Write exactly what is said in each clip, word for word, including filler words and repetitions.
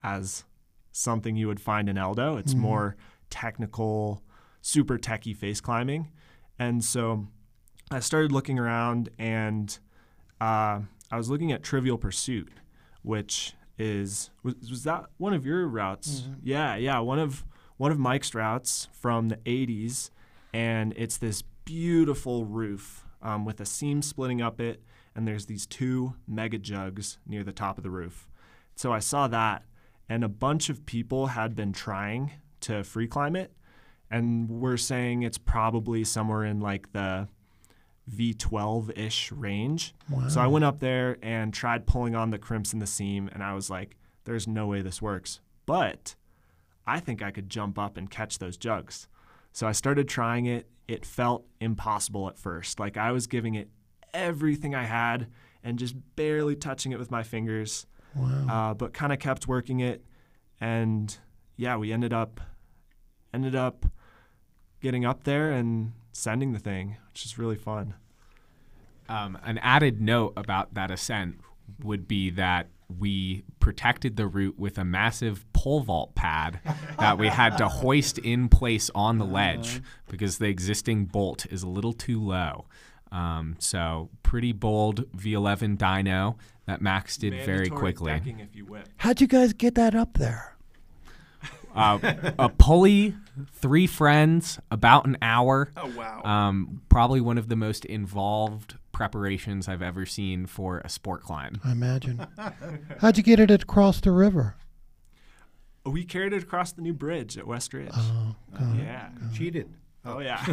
as something you would find in Eldo. It's Mm-hmm. more technical, super techie face climbing. And so I started looking around, and uh, I was looking at Trivial Pursuit, which is was, was that one of your routes? Mm-hmm. Yeah, yeah, one of one of Mike's routes from the eighties, and it's this beautiful roof um, with a seam splitting up it, and there's these two mega jugs near the top of the roof. So I saw that, and a bunch of people had been trying to free climb it, and we're saying it's probably somewhere in like the V twelve-ish range. Wow. So I went up there and tried pulling on the crimps in the seam, and I was like, there's no way this works. But I think I could jump up and catch those jugs. So I started trying it. It felt impossible at first. Like I was giving it everything I had and just barely touching it with my fingers. Wow. Uh, but kind of kept working it. And yeah, we ended up ended up getting up there and sending the thing, which is really fun. Um, an added note about that ascent would be that we protected the route with a massive pole vault pad that we had to hoist in place on the ledge because the existing bolt is a little too low. Um, so pretty bold V eleven dyno that Max did very Mandatory quickly. decking if you whip. How'd you guys get that up there? Uh, a pulley, three friends, about an hour. Oh, wow. Um, probably one of the most involved preparations I've ever seen for a sport climb. I imagine. How'd you get it across the river? We carried it across the new bridge at West Ridge. Oh, God. yeah. Cheated. Oh, yeah.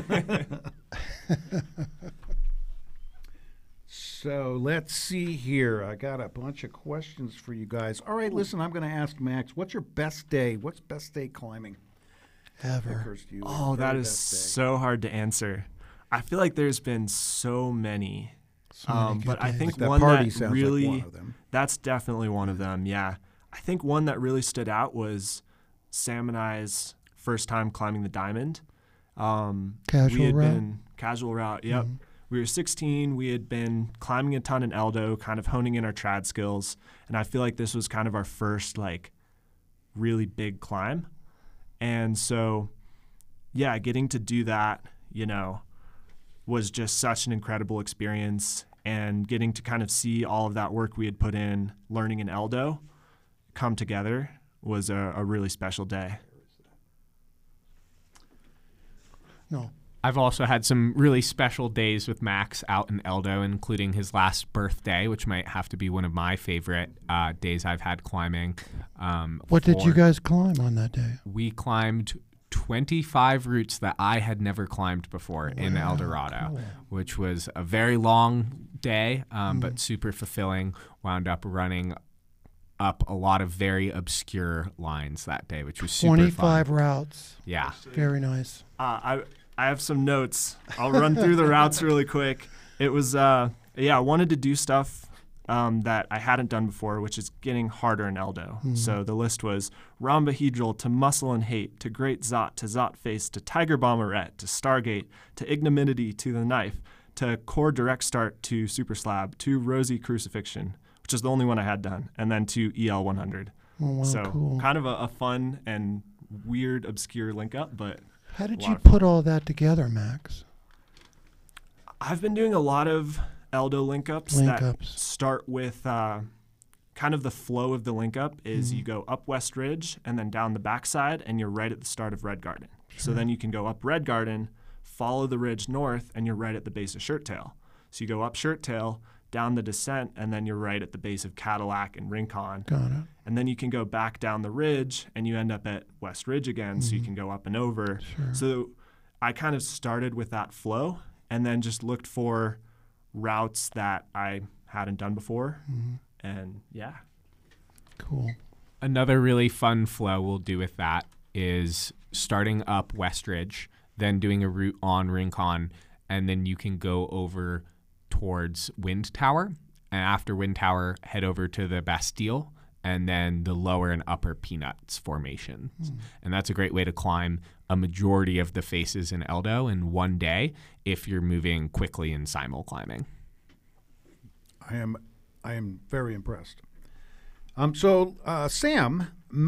So let's see here. I got a bunch of questions for you guys. All right, listen, I'm going to ask Max, what's your best day? What's best day climbing? Ever. Occurs to you? Oh, Very that is best day. so hard to answer. I feel like there's been so many. So many Um, good but I days. think Like that one party that sounds really, like one of them. that's definitely one of them, yeah. I think one that really stood out was Sam and I's first time climbing the Diamond. Um, Casual we had route? been casual route, yep. Mhm. We were sixteen. We had been climbing a ton in Eldo, kind of honing in our trad skills. And I feel like this was kind of our first, like, really big climb. And so, yeah, getting to do that, you know, was just such an incredible experience. And getting to kind of see all of that work we had put in, learning in Eldo, come together was a, a really special day. No. I've also had some really special days with Max out in Eldo, including his last birthday, which might have to be one of my favorite uh, days I've had climbing. Um, What did you for- guys climb on that day? We climbed twenty-five routes that I had never climbed before in Wow, El Dorado, cool. which was a very long day, um, Mm. but super fulfilling. Wound up running up a lot of very obscure lines that day, which was super twenty-five fun. routes. Yeah. Very nice. Uh, I I have some notes. I'll run through the routes really quick. It was, uh, yeah, I wanted to do stuff um, that I hadn't done before, which is getting harder in Eldo. Mhm. So the list was Rhombohedral to Muscle and Hate to Great Zot to Zot Face to Tiger Bomberette to Stargate to Ignominy to the Knife to Core Direct Start to Super Slab to Rosy Crucifixion, which is the only one I had done, and then to E L one hundred. Oh, wow, so cool. kind of a, a fun and weird, obscure link up, but How did a you lot of fun. put all that together, Max? I've been doing a lot of Eldo link ups Link that ups. start with uh, kind of the flow of the link up is Mhm. you go up West Ridge and then down the backside, and you're right at the start of Red Garden. So Sure. then you can go up Red Garden, follow the ridge north, and you're right at the base of Shirt Tail. So you go up Shirt Tail, down the descent, and then you're right at the base of Cadillac and Rincon. Got it. And then you can go back down the ridge, and you end up at West Ridge again, so you Mhm. can go up and over. Sure. So I kind of started with that flow and then just looked for routes that I hadn't done before. Mhm. And yeah. Cool. Another really fun flow we'll do with that is starting up West Ridge, then doing a route on Rincon, and then you can go over towards Wind Tower. And after Wind Tower, head over to the Bastille and then the lower and upper Peanuts formations. Mm. And that's a great way to climb a majority of the faces in Eldo in one day if you're moving quickly in simul climbing. I am, I am very impressed. Um, so, uh, Sam,